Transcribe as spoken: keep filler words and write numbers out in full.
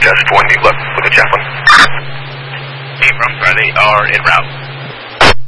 Suggest one, you left with the chaplain. Hey, from sorry, they are en route.